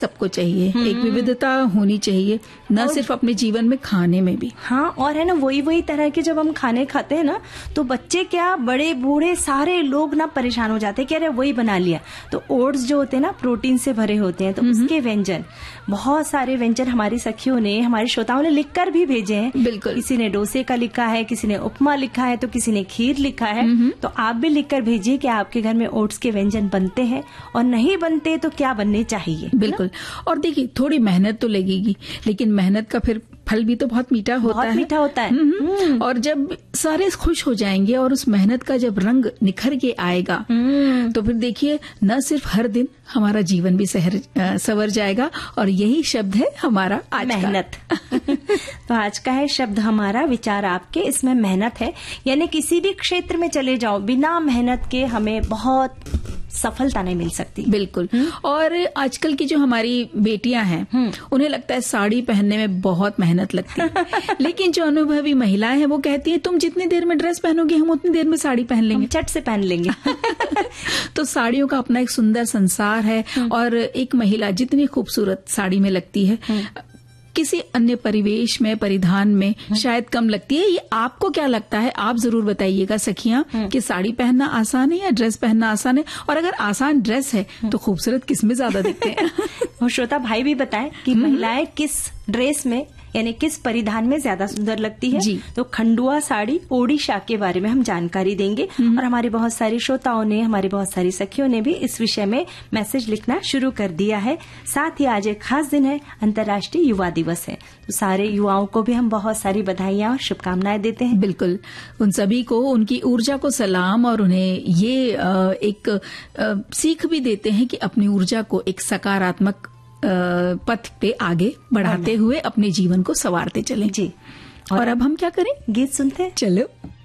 सबको चाहिए, एक विविधता होनी चाहिए, न सिर्फ अपने जीवन में, खाने में भी। हाँ, और है ना वही तरह के जब हम खाने खाते हैं ना, तो बच्चे क्या, बड़े बूढ़े सारे लोग ना परेशान हो जाते हैं कि अरे वही बना लिया। तो ओट्स जो होते हैं ना प्रोटीन से भरे होते हैं, तो उसके व्यंजन, बहुत सारे व्यंजन हमारी सखियों ने, हमारे श्रोताओं ने लिखकर भी भेजे हैं। बिल्कुल, किसी ने डोसे का लिखा है, किसी ने उपमा लिखा है, तो किसी ने खीर लिखा है। तो आप भी लिखकर भेजिए कि आपके घर में ओट्स के व्यंजन बनते हैं, और नहीं बनते तो क्या बनने चाहिए। बिल्कुल। और देखिए, थोड़ी मेहनत तो लगेगी, लेकिन मेहनत का फिर फल भी तो बहुत मीठा होता है। बहुत मीठा होता है। और जब सारे खुश हो जाएंगे और उस मेहनत का जब रंग निखर के आएगा, तो फिर देखिए, न सिर्फ हर दिन हमारा जीवन भी संवर जाएगा। और यही शब्द है हमारा आज मेहनत। तो आज का है शब्द हमारा, विचार आपके, इसमें मेहनत है। यानी किसी भी क्षेत्र में चले जाओ, बिना मेहनत के हमें बहुत सफलता नहीं मिल सकती। बिल्कुल। और आजकल की जो हमारी बेटियां हैं, उन्हें लगता है साड़ी पहनने में बहुत मेहनत लगती है। लेकिन जो अनुभवी महिलाएं हैं वो कहती हैं तुम जितनी देर में ड्रेस पहनोगी, हम उतनी देर में साड़ी पहन लेंगे, झट से पहन लेंगे। तो साड़ियों का अपना एक सुंदर संसार है। और एक महिला जितनी खूबसूरत साड़ी में लगती है, किसी अन्य परिवेश में, परिधान में शायद कम लगती है। ये आपको क्या लगता है, आप जरूर बताइएगा सखियां, कि साड़ी पहनना आसान है या ड्रेस पहनना आसान है? और अगर आसान ड्रेस है तो खूबसूरत किस में ज्यादा दिखते हैं? और श्रोता भाई भी बताएं कि महिलाएं किस ड्रेस में, यानी किस परिधान में ज्यादा सुंदर लगती है। जी। तो खंडुआ साड़ी ओडिशा के बारे में हम जानकारी देंगे। और हमारे बहुत सारी श्रोताओं ने, हमारी बहुत सारी सखियों ने भी इस विषय में मैसेज लिखना शुरू कर दिया है। साथ ही आज एक खास दिन है, अंतर्राष्ट्रीय युवा दिवस है। तो सारे युवाओं को भी हम बहुत सारी बधाइयां और शुभकामनाएं देते हैं। बिल्कुल, उन सभी को उनकी ऊर्जा को सलाम, और उन्हें ये एक सीख भी देते हैं कि अपनी ऊर्जा को एक सकारात्मक पथ पे आगे बढ़ाते हुए अपने जीवन को संवारते चलें। जी। और अब हम क्या करें? गीत सुनते हैं। चलो।